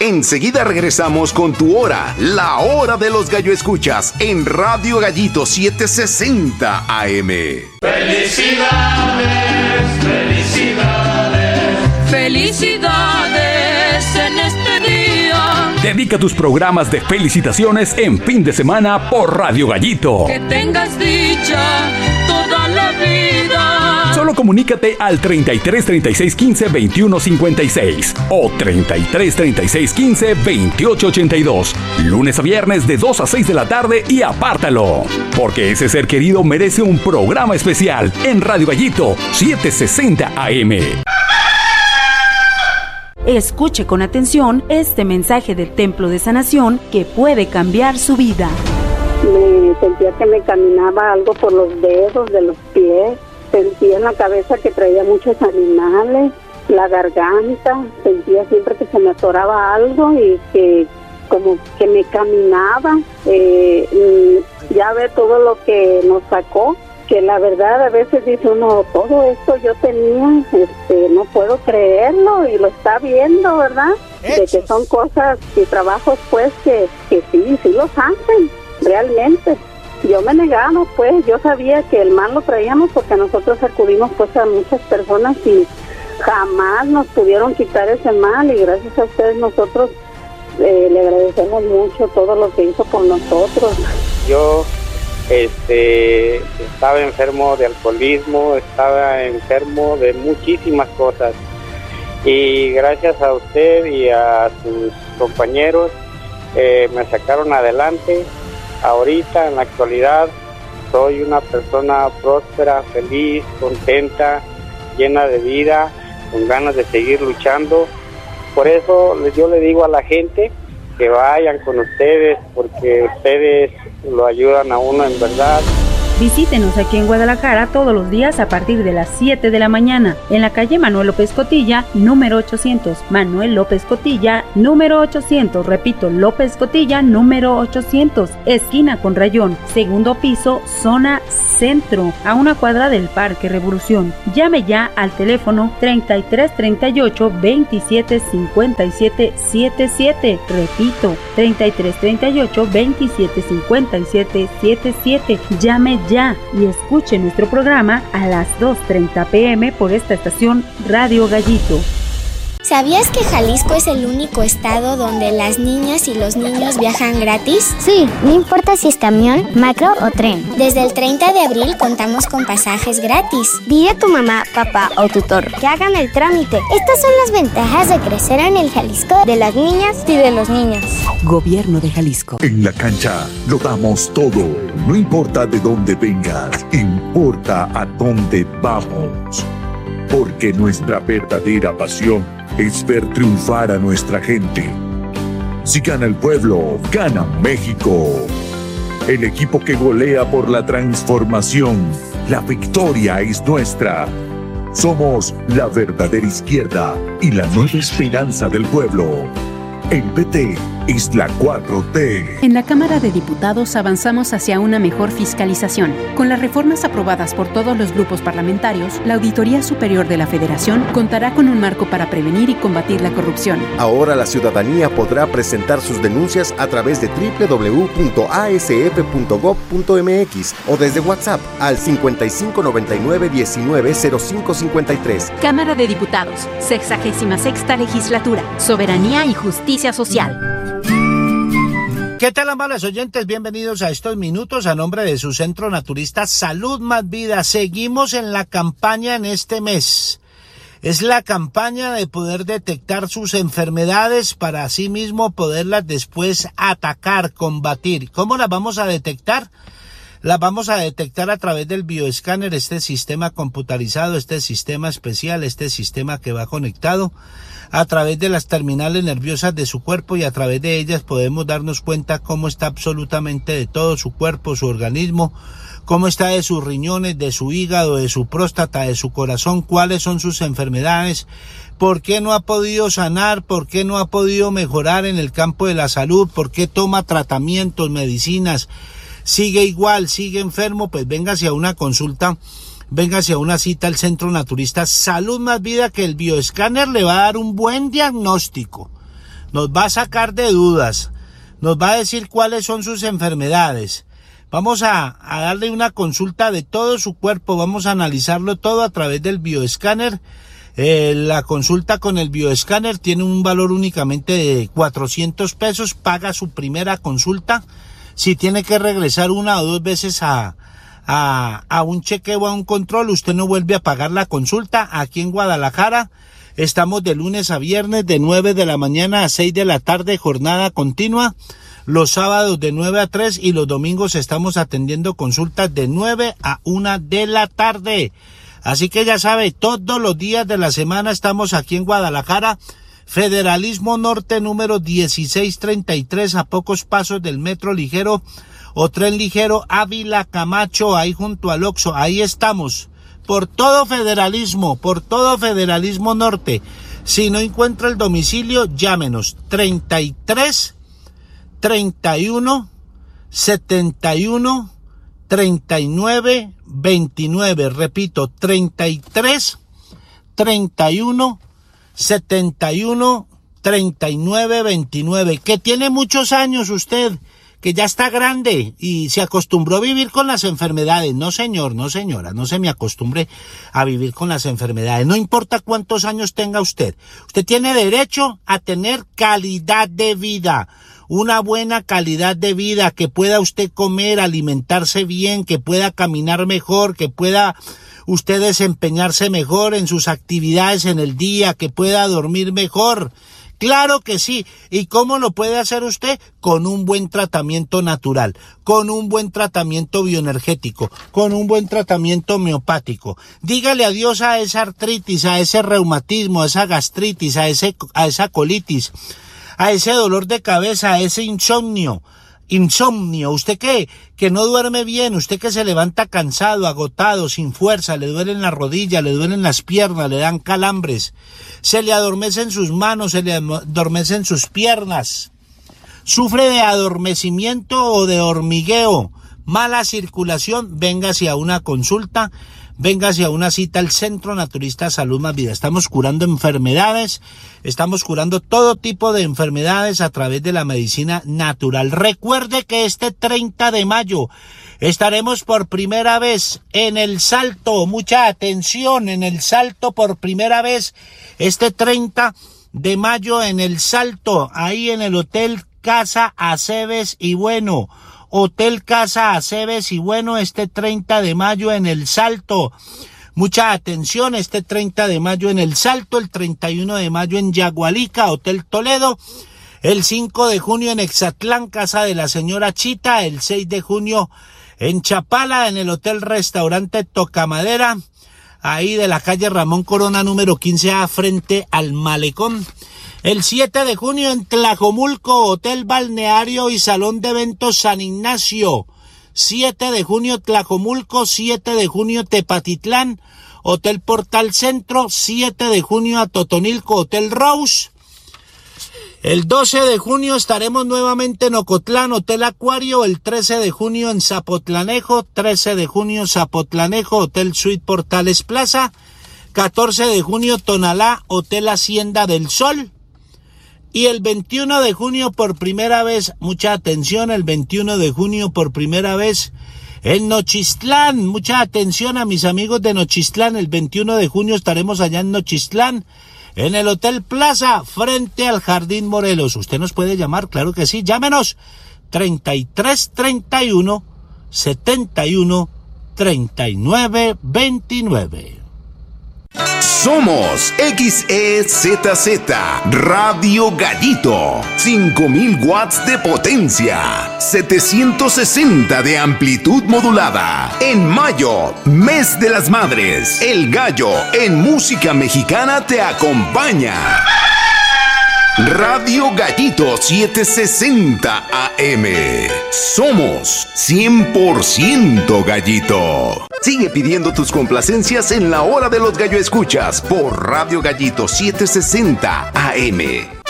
Enseguida regresamos con tu hora, la hora de los gallo escuchas, en Radio Gallito 760 AM. ¡Felicidades! ¡Felicidades! ¡Felicidades en este día! Dedica tus programas de felicitaciones en fin de semana por Radio Gallito. Que tengas dicha toda la vida. Solo comunícate al 33 36 15 21 56 o 33 36 15 28 82. Lunes a viernes de 2 a 6 de la tarde y apártalo. Porque ese ser querido merece un programa especial en Radio Gallito 760 AM. Escuche con atención este mensaje del Templo de Sanación que puede cambiar su vida. Me sentía que me caminaba algo por los dedos de los pies. Sentía en la cabeza que traía muchos animales, la garganta, sentía siempre que se me atoraba algo y que como que me caminaba. Ya ve todo lo que nos sacó, que la verdad a veces dice uno, todo esto yo tenía, no puedo creerlo y lo está viendo, ¿verdad? De que son cosas y trabajos pues que sí los hacen, realmente. Yo me negaba, pues, yo sabía que el mal lo traíamos porque nosotros acudimos pues a muchas personas y jamás nos pudieron quitar ese mal y gracias a ustedes nosotros le agradecemos mucho todo lo que hizo por nosotros. Yo estaba enfermo de alcoholismo, estaba enfermo de muchísimas cosas y gracias a usted y a sus compañeros me sacaron adelante. Ahorita, en la actualidad, soy una persona próspera, feliz, contenta, llena de vida, con ganas de seguir luchando. Por eso yo le digo a la gente que vayan con ustedes, porque ustedes lo ayudan a uno en verdad. Visítenos aquí en Guadalajara todos los días a partir de las 7 de la mañana, en la calle Manuel López Cotilla, número 800. Manuel López Cotilla, número 800. Repito, López Cotilla, número 800. Esquina con Rayón, segundo piso, zona centro, a una cuadra del Parque Revolución. Llame ya al teléfono 33 38 27 57 77. Repito, 33 38 27 57 77. Llame ya y escuche nuestro programa a las 2:30 p.m. por esta estación Radio Gallito. ¿Sabías que Jalisco es el único estado donde las niñas y los niños viajan gratis? Sí, no importa si es camión, macro o tren. Desde el 30 de abril contamos con pasajes gratis. Dile a tu mamá, papá o tutor que hagan el trámite. Estas son las ventajas de crecer en el Jalisco de las niñas y de los niños. Gobierno de Jalisco. En la cancha lo damos todo. No importa de dónde vengas, importa a dónde vamos. Porque nuestra verdadera pasión es ver triunfar a nuestra gente. Si gana el pueblo, gana México. El equipo que golea por la transformación. La victoria es nuestra. Somos la verdadera izquierda y la nueva esperanza del pueblo. El PT es la 4T. En la Cámara de Diputados avanzamos hacia una mejor fiscalización. Con las reformas aprobadas por todos los grupos parlamentarios, la Auditoría Superior de la Federación contará con un marco para prevenir y combatir la corrupción. Ahora la ciudadanía podrá presentar sus denuncias a través de www.asf.gov.mx o desde WhatsApp al 5599 19 05 53. Cámara de Diputados, 66ª Legislatura, Soberanía y Justicia Social. ¿Qué tal, amables oyentes? Bienvenidos a estos minutos a nombre de su centro naturista Salud Más Vida. Seguimos en la campaña en este mes. Es la campaña de poder detectar sus enfermedades para así mismo poderlas después atacar, combatir. ¿Cómo las vamos a detectar? Las vamos a detectar a través del bioescáner, este sistema computarizado, este sistema especial, este sistema que va conectado a través de las terminales nerviosas de su cuerpo y a través de ellas podemos darnos cuenta cómo está absolutamente de todo su cuerpo, su organismo, cómo está de sus riñones, de su hígado, de su próstata, de su corazón, cuáles son sus enfermedades, por qué no ha podido sanar, por qué no ha podido mejorar en el campo de la salud, por qué toma tratamientos, medicinas, sigue igual, sigue enfermo, pues véngase a una consulta. Véngase a una cita al Centro Naturista Salud Más Vida, que el bioescáner le va a dar un buen diagnóstico. nos va a sacar de dudas, nos va a decir cuáles son sus enfermedades. Vamos a darle una consulta de todo su cuerpo, vamos a analizarlo todo a través del bioescáner. La consulta con el bioescáner tiene un valor únicamente de 400 pesos, paga su primera consulta. Si tiene que regresar 1 o 2 veces a un chequeo o a un control, usted no vuelve a pagar la consulta. Aquí en Guadalajara estamos de lunes a viernes de 9 de la mañana a 6 de la tarde, jornada continua. Los sábados de 9 a 3 y los domingos estamos atendiendo consultas de 9 a 1 de la tarde. Así que ya sabe, todos los días de la semana estamos aquí en Guadalajara, Federalismo Norte número 1633, a pocos pasos del metro ligero o tren ligero Ávila Camacho, ahí junto al Oxxo. Ahí estamos, por todo Federalismo Norte. Si no encuentra el domicilio, llámenos 33 31 71 39 29, repito, 33 31 71 39 29, que tiene muchos años usted, que ya está grande y se acostumbró a vivir con las enfermedades. No señor, no señora, no se me acostumbre a vivir con las enfermedades. No importa cuántos años tenga usted tiene derecho a tener calidad de vida. Una buena calidad de vida, que pueda usted comer, alimentarse bien, que pueda caminar mejor, que pueda usted desempeñarse mejor en sus actividades en el día, que pueda dormir mejor. Claro que sí. ¿Y cómo lo puede hacer usted? Con un buen tratamiento natural, con un buen tratamiento bioenergético, con un buen tratamiento homeopático. Dígale adiós a esa artritis, a ese reumatismo, a esa gastritis, a esa colitis, a ese dolor de cabeza, a ese insomnio. Usted que no duerme bien, usted que se levanta cansado, agotado, sin fuerza, le duelen las rodillas, le duelen las piernas, le dan calambres, se le adormecen sus manos, se le adormecen sus piernas, sufre de adormecimiento o de hormigueo, mala circulación, véngase a una consulta, véngase a una cita al Centro Naturista Salud Más Vida. Estamos curando enfermedades, estamos curando todo tipo de enfermedades a través de la medicina natural. Recuerde que este 30 de mayo estaremos por primera vez en El Salto. Mucha atención, en El Salto por primera vez este 30 de mayo en El Salto, ahí en el Hotel Casa Aceves y Bueno. Hotel Casa Aceves y Bueno, este 30 de mayo en El Salto. Mucha atención, este 30 de mayo en El Salto, el 31 de mayo en Yagualica, Hotel Toledo, el 5 de junio en Exatlán, Casa de la Señora Chita, el 6 de junio en Chapala, en el Hotel Restaurante Tocamadera, ahí de la calle Ramón Corona número 15A, frente al Malecón. El 7 de junio en Tlajomulco, Hotel Balneario y Salón de Eventos San Ignacio. 7 de junio Tlajomulco, 7 de junio Tepatitlán, Hotel Portal Centro, 7 de junio a Totonilco, Hotel Rose. El 12 de junio estaremos nuevamente en Ocotlán, Hotel Acuario. El 13 de junio en Zapotlanejo, 13 de junio Zapotlanejo, Hotel Suite Portales Plaza. 14 de junio Tonalá, Hotel Hacienda del Sol. Y el 21 de junio por primera vez, mucha atención, el 21 de junio por primera vez en Nochistlán. Mucha atención a mis amigos de Nochistlán, el 21 de junio estaremos allá en Nochistlán, en el Hotel Plaza, frente al Jardín Morelos. Usted nos puede llamar, claro que sí, llámenos 33 31 71 39 29. Somos XEZZ Radio Gallito, 5000 watts de potencia, 760 de amplitud modulada. En mayo, mes de las madres, el gallo en música mexicana te acompaña. Radio Gallito 760 AM. Somos 100% Gallito. Sigue pidiendo tus complacencias en la hora de los gallo escuchas por Radio Gallito 760 AM.